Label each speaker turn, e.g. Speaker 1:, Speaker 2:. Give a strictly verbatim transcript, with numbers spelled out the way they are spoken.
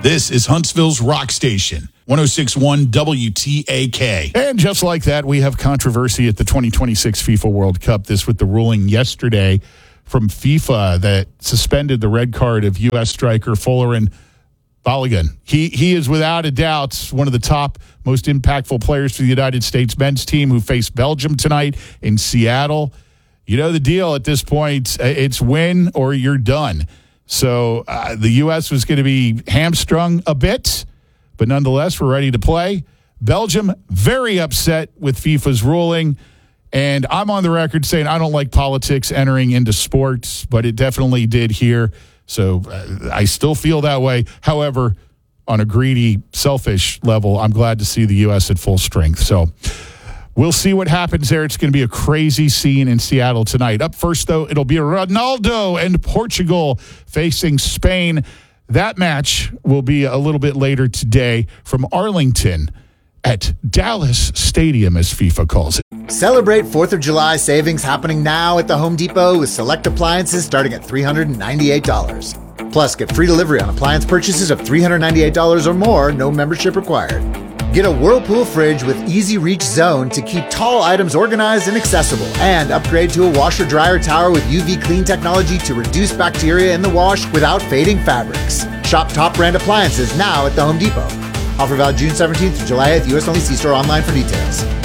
Speaker 1: This is Huntsville's Rock Station, one oh six point one W T A K.
Speaker 2: And just like that, we have controversy at the twenty twenty-six FIFA World Cup. This with the ruling yesterday from FIFA that suspended the red card of U S striker Folarin Balogun. He he is without a doubt one of the top, most impactful players for the United States men's team who face Belgium tonight in Seattle. You know the deal at this point. It's win or you're done. So uh, the U S was going to be hamstrung a bit, but nonetheless, we're ready to play. Belgium, very upset with FIFA's ruling. And I'm on the record saying I don't like politics entering into sports, but it definitely did here. So uh, I still feel that way. However, on a greedy, selfish level, I'm glad to see the U S at full strength. So we'll see what happens there. It's going to be a crazy scene in Seattle tonight. Up first, though, it'll be Ronaldo and Portugal facing Spain. That match will be a little bit later today from Arlington at Dallas Stadium, as FIFA calls it.
Speaker 3: Celebrate fourth of July savings happening now at the Home Depot with select appliances starting at three hundred ninety-eight dollars. Plus, get free delivery on appliance purchases of three hundred ninety-eight dollars or more, no membership required. Get a Whirlpool fridge with Easy Reach Zone to keep tall items organized and accessible. And upgrade to a washer-dryer tower with U V clean technology to reduce bacteria in the wash without fading fabrics. Shop top brand appliances now at the Home Depot. Offer valid June seventeenth to July eighth, U S only. See store online for details.